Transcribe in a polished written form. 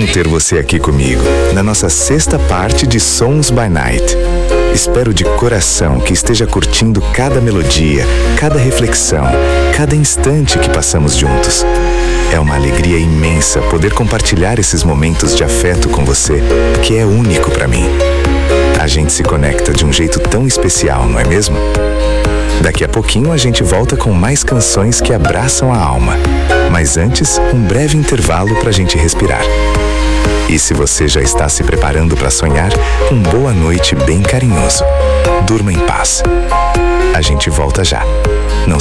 ter você aqui comigo, na nossa sexta parte de Sons by Night. Espero de coração que esteja curtindo cada melodia, cada reflexão, cada instante que passamos juntos. É uma alegria imensa poder compartilhar esses momentos de afeto com você, que é único para mim. A gente se conecta de um jeito tão especial, não é mesmo? Daqui a pouquinho a gente volta com mais canções que abraçam a alma. Mas antes, um breve intervalo pra gente respirar. E se você já está se preparando para sonhar, boa noite bem carinhoso. Durma em paz. A gente volta já. Não